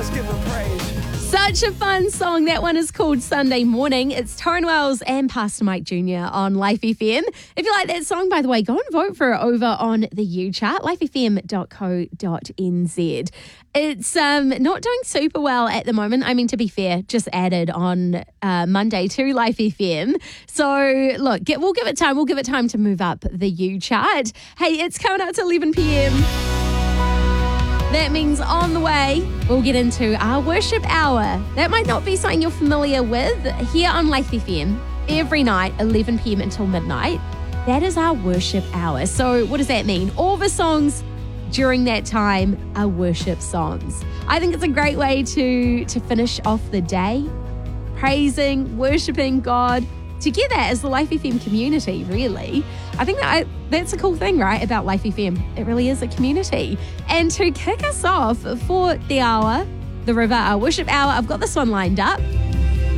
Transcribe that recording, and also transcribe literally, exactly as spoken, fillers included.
Let's give him praise. Such a fun song. That one is called Sunday Morning. It's Torrin Wells and Pastor Mike Junior on Life F M. If you like that song, by the way, go and vote for it over on the U chart, life f m dot co dot n z. It's um, not doing super well at the moment. I mean, to be fair, just added on uh, Monday to Life F M. So, look, get, we'll give it time. We'll give it time to move up the U chart. Hey, it's coming out to eleven p.m. That means on the way, we'll get into our worship hour. That might not be something you're familiar with. Here on Life F M, every night, eleven p.m. until midnight, that is our worship hour. So what does that mean? All the songs during that time are worship songs. I think it's a great way to, to finish off the day, praising, worshiping God together as the Life F M community, really. I think that I, that's a cool thing, right, about Life F M. It really is a community. And to kick us off for the hour, the River, our worship hour, I've got this one lined up.